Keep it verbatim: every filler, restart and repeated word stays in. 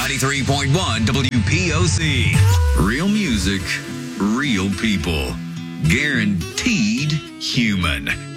ninety-three point one W P O C. Real music, real people. Guaranteed human.